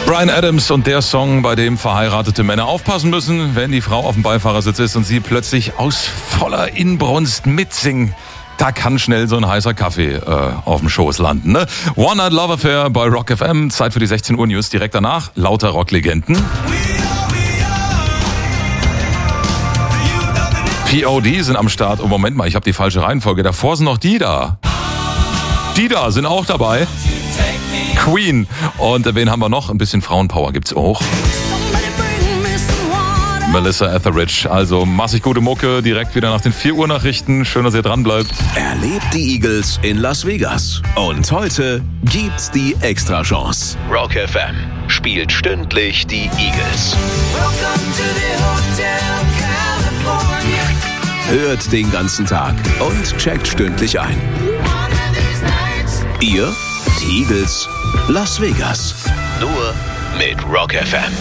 Bryan Adams und der Song, bei dem verheiratete Männer aufpassen müssen, wenn die Frau auf dem Beifahrersitz ist und sie plötzlich aus voller Inbrunst mitsingen. Da kann schnell so ein heißer Kaffee auf dem Schoß landen. Ne? One Night Love Affair bei Rock FM. Zeit für die 16 Uhr News. Direkt danach lauter Rocklegenden. POD sind am Start. Oh, Moment mal, ich habe die falsche Reihenfolge. Davor sind noch die da. Die da sind auch dabei. Queen. Und wen haben wir noch? Ein bisschen Frauenpower gibt's auch. Melissa Etheridge. Also massig gute Mucke, direkt wieder nach den 4 Uhr Nachrichten. Schön, dass ihr dran bleibt. Erlebt die Eagles in Las Vegas. Und heute gibt's die Extrachance. Rock FM spielt stündlich die Eagles. Hört den ganzen Tag und checkt stündlich ein. Ihr, die Eagles, Las Vegas. Nur mit Rock FM.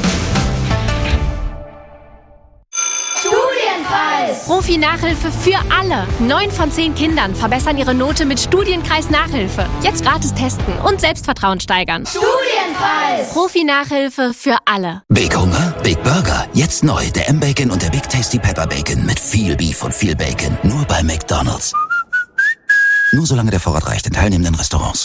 Profi-Nachhilfe für alle. 9 von 10 Kindern verbessern ihre Note mit Studienkreis Nachhilfe. Jetzt gratis testen und Selbstvertrauen steigern. Studienkreis! Profi-Nachhilfe für alle. Big Hunger, Big Burger. Jetzt neu der M-Bacon und der Big Tasty Pepper Bacon mit viel Beef und viel Bacon. Nur bei McDonald's. Nur solange der Vorrat reicht in teilnehmenden Restaurants.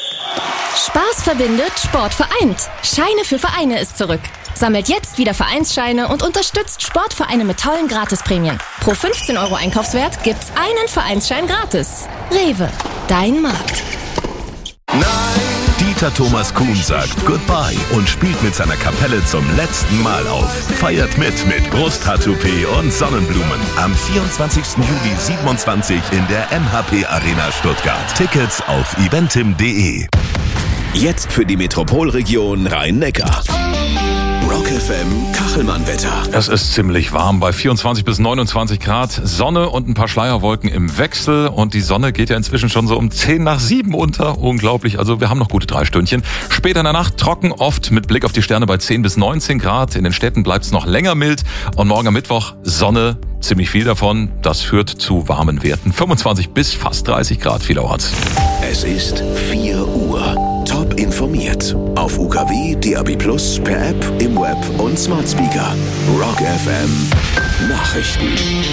Spaß verbindet, Sport vereint. Scheine für Vereine ist zurück. Sammelt jetzt wieder Vereinsscheine und unterstützt Sportvereine mit tollen Gratisprämien. Pro 15 € Einkaufswert gibt's einen Vereinsschein gratis. Rewe, dein Markt. Nein! Dieter Thomas Kuhn sagt Goodbye und spielt mit seiner Kapelle zum letzten Mal auf. Feiert mit Brusttattoo-P und Sonnenblumen. Am 24. Juli 27 in der MHP Arena Stuttgart. Tickets auf eventim.de. Jetzt für die Metropolregion Rhein-Neckar. Rock FM Kachelmann-Wetter. Es ist ziemlich warm bei 24 bis 29 Grad. Sonne und ein paar Schleierwolken im Wechsel. Und die Sonne geht ja inzwischen schon so um 10 nach 7 unter. Unglaublich. Also wir haben noch gute 3 Stündchen. Später in der Nacht trocken, oft mit Blick auf die Sterne bei 10 bis 19 Grad. In den Städten bleibt es noch länger mild. Und morgen am Mittwoch Sonne, ziemlich viel davon. Das führt zu warmen Werten. 25 bis fast 30 Grad vielerorts. Es ist 4 Uhr. Top informiert. Auf UKW, DAB+, per App, im Web und Smart Speaker. Rock FM Nachrichten.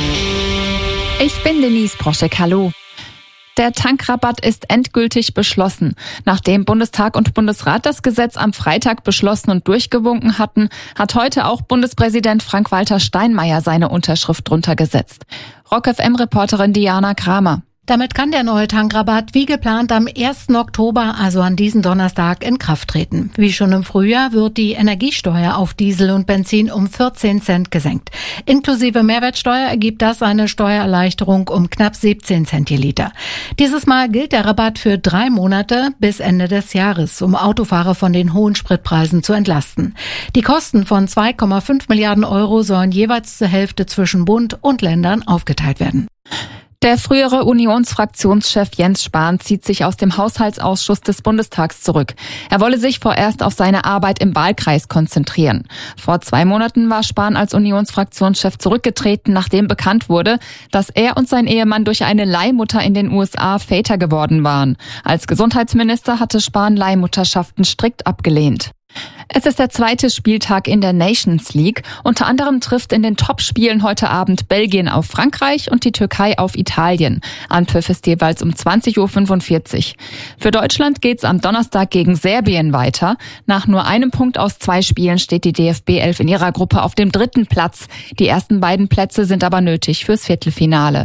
Ich bin Denise Proschek, hallo. Der Tankrabatt ist endgültig beschlossen. Nachdem Bundestag und Bundesrat das Gesetz am Freitag beschlossen und durchgewunken hatten, hat heute auch Bundespräsident Frank-Walter Steinmeier seine Unterschrift drunter gesetzt. Rock FM-Reporterin Diana Kramer. Damit kann der neue Tankrabatt wie geplant am 1. Oktober, also an diesem Donnerstag, in Kraft treten. Wie schon im Frühjahr wird die Energiesteuer auf Diesel und Benzin um 14 Cent gesenkt. Inklusive Mehrwertsteuer ergibt das eine Steuererleichterung um knapp 17 Cent je Liter. Dieses Mal gilt der Rabatt für 3 Monate bis Ende des Jahres, um Autofahrer von den hohen Spritpreisen zu entlasten. Die Kosten von 2,5 Milliarden € sollen jeweils zur Hälfte zwischen Bund und Ländern aufgeteilt werden. Der frühere Unionsfraktionschef Jens Spahn zieht sich aus dem Haushaltsausschuss des Bundestags zurück. Er wolle sich vorerst auf seine Arbeit im Wahlkreis konzentrieren. Vor 2 Monaten war Spahn als Unionsfraktionschef zurückgetreten, nachdem bekannt wurde, dass er und sein Ehemann durch eine Leihmutter in den USA Väter geworden waren. Als Gesundheitsminister hatte Spahn Leihmutterschaften strikt abgelehnt. Es ist der 2. Spieltag in der Nations League. Unter anderem trifft in den Topspielen heute Abend Belgien auf Frankreich und die Türkei auf Italien. Anpfiff ist jeweils um 20:45 Uhr. Für Deutschland geht's am Donnerstag gegen Serbien weiter. Nach nur einem Punkt aus 2 Spielen steht die DFB 11 in ihrer Gruppe auf dem 3. Platz. Die ersten beiden Plätze sind aber nötig fürs Viertelfinale.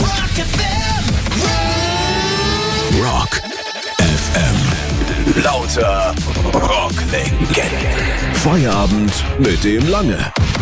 Rock FM. Lauter Rocklegenden. Feierabend mit dem Lange.